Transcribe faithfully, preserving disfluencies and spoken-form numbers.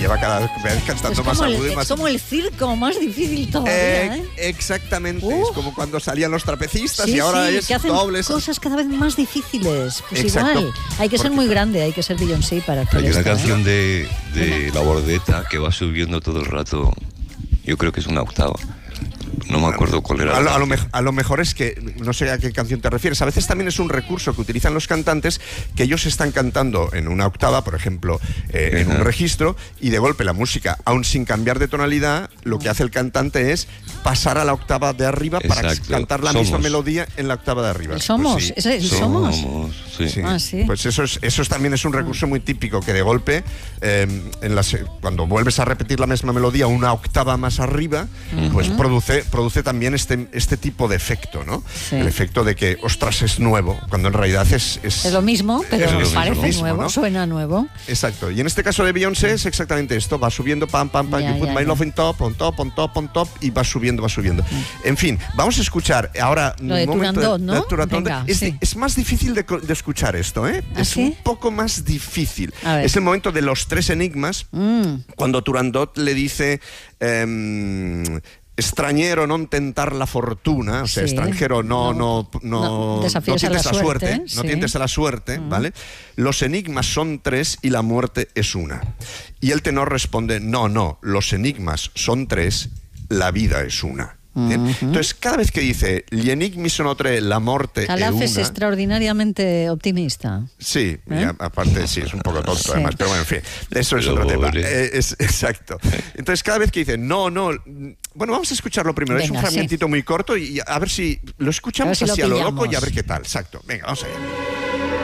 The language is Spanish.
lleva cada vez cantando más el, agudo y es más... como el circo, más difícil todavía, ¿eh? Exactamente, uh. es como cuando salían los trapecistas sí, y ahora sí, es que hacen dobles. cosas cada vez más difíciles. Pues Exacto. igual, hay que ser Porque... muy grande, hay que ser Beyoncé para hacer Hay esto, una canción ¿eh? de, de La Bordeta que va subiendo todo el rato, yo creo que es una octava. No me acuerdo cuál era. A lo, a, lo me- a lo mejor es que, no sé a qué canción te refieres, a veces también es un recurso que utilizan los cantantes, que ellos están cantando en una octava, por ejemplo, eh, en un registro, y de golpe la música, aun sin cambiar de tonalidad, lo que hace el cantante es pasar a la octava de arriba para Exacto. cantar la Somos. misma melodía en la octava de arriba. El somos, Pues sí. ¿es el somos? Somos, sí. Sí. Ah, sí. Pues eso es, eso es también es un recurso muy típico, que de golpe, eh, en las, cuando vuelves a repetir la misma melodía una octava más arriba, uh-huh. pues produce, produce también este, este tipo de efecto, ¿no? Sí. El efecto de que, ostras, es nuevo, cuando en realidad es... Es, es lo mismo, pero es lo parece mismo, nuevo, ¿no? suena nuevo. Exacto. Y en este caso de Beyoncé es exactamente esto, va subiendo, pam, pam, pam, Ya, you put ya, my ya. love on top, on top, on top, on top, y va subiendo, va subiendo. Mm. En fin, vamos a escuchar ahora Lo de un momento Turandot, de, ¿no? de Turandot. Venga, es, sí. es más difícil de, de escuchar esto, ¿eh? ¿Ah, es sí? un poco más difícil. A ver. Es el momento de los tres enigmas, Mm. cuando Turandot le dice... em, extrañero no tentar la fortuna, o sea, Sí. extranjero no, No, no, no, no no desafíes a tientes la la suerte, suerte, no sí. tientes a la suerte, ¿vale? Los enigmas son tres y la muerte es una. Y el tenor responde, no, no, los enigmas son tres, la vida es una. Bien. Uh-huh. Entonces, cada vez que dice gli enigmi sono tre, la morte Calaf è una... es extraordinariamente optimista. Sí, ¿Eh? y a- aparte sí, es un poco tonto Sí. además, pero bueno, en fin, eso es Pero otro tema. pobre. Eh, es, exacto. Entonces, cada vez que dice, no, no, bueno, vamos a escucharlo primero, es un Venga, fragmentito sí. muy corto y a ver si lo escuchamos A ver si lo así a lo loco pillamos. y a ver qué tal. Exacto, venga, vamos allá.